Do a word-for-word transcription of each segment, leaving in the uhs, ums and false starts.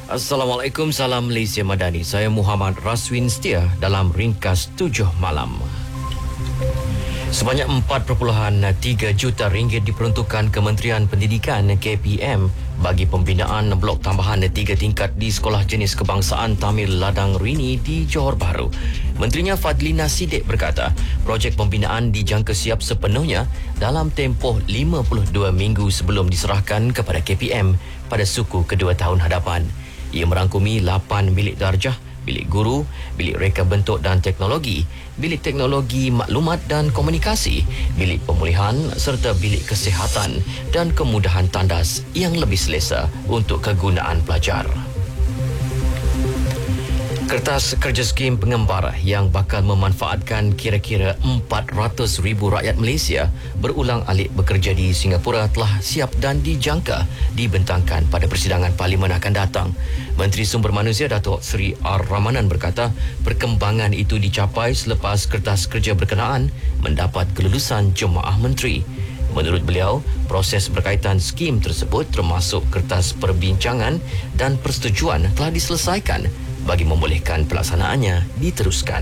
Assalamualaikum, salam Malaysia Madani. Saya Muhammad Raswin Setia dalam ringkas tujuh malam. Sebanyak empat perpuluhan tiga juta ringgit diperuntukkan Kementerian Pendidikan K P M bagi pembinaan blok tambahan tiga tingkat di Sekolah Jenis Kebangsaan Tamil Ladang Rini di Johor Bahru. Menterinya Fadlina Siddiq berkata, projek pembinaan dijangka siap sepenuhnya dalam tempoh lima puluh dua minggu sebelum diserahkan kepada K P M pada suku kedua tahun hadapan. Ia merangkumi lapan bilik darjah, bilik guru, bilik reka bentuk dan teknologi, bilik teknologi maklumat dan komunikasi, bilik pemulihan serta bilik kesihatan dan kemudahan tandas yang lebih selesa untuk kegunaan pelajar. Kertas kerja skim pengembar yang bakal memanfaatkan kira-kira empat ratus ribu rakyat Malaysia berulang-alik bekerja di Singapura telah siap dan dijangka dibentangkan pada persidangan Parlimen akan datang. Menteri Sumber Manusia Datuk Seri R. Ramanan berkata, perkembangan itu dicapai selepas kertas kerja berkenaan mendapat kelulusan Jemaah Menteri. Menurut beliau, proses berkaitan skim tersebut termasuk kertas perbincangan dan persetujuan telah diselesaikan bagi membolehkan pelaksanaannya diteruskan.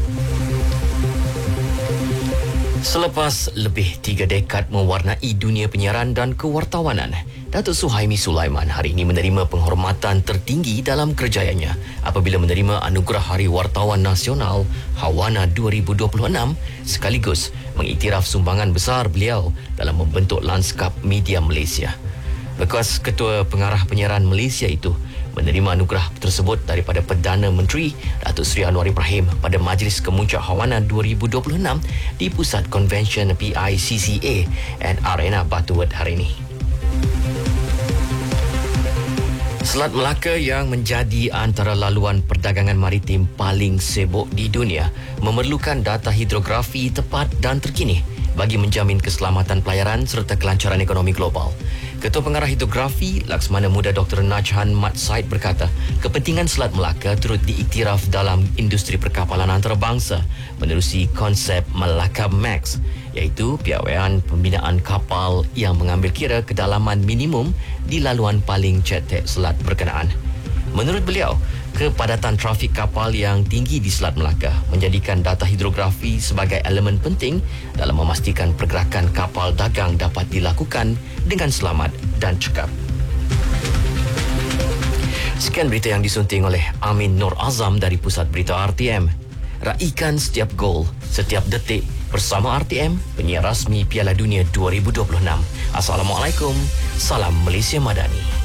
Selepas lebih tiga dekad mewarnai dunia penyiaran dan kewartawanan, Datuk Suhaimi Sulaiman hari ini menerima penghormatan tertinggi dalam kerjayanya apabila menerima Anugerah Hari Wartawan Nasional Hawana dua ribu dua puluh enam sekaligus mengiktiraf sumbangan besar beliau dalam membentuk lanskap media Malaysia. Bekas Ketua Pengarah Penyiaran Malaysia itu menerima anugerah tersebut daripada Perdana Menteri Datuk Seri Anwar Ibrahim pada Majlis Kemuncak Hawana dua ribu dua puluh enam di Pusat Konvensyen P I C C A at Arena Butterworth hari ini. Selat Melaka yang menjadi antara laluan perdagangan maritim paling sibuk di dunia memerlukan data hidrografi tepat dan terkini bagi menjamin keselamatan pelayaran serta kelancaran ekonomi global. Ketua Pengarah Hidrografi Laksamana Muda Doktor Najhan Mat Said berkata, kepentingan Selat Melaka turut diiktiraf dalam industri perkapalan antarabangsa menerusi konsep Melaka Max, iaitu piawaian pembinaan kapal yang mengambil kira kedalaman minimum di laluan paling cetek selat berkenaan. Menurut beliau, kepadatan trafik kapal yang tinggi di Selat Melaka menjadikan data hidrografi sebagai elemen penting dalam memastikan pergerakan kapal dagang dapat dilakukan dengan selamat dan cekap. Sekian berita yang disunting oleh Amin Nur Azam dari Pusat Berita R T M. Raikan setiap gol, setiap detik bersama R T M, penyiar rasmi Piala Dunia dua ribu dua puluh enam. Assalamualaikum, salam Malaysia Madani.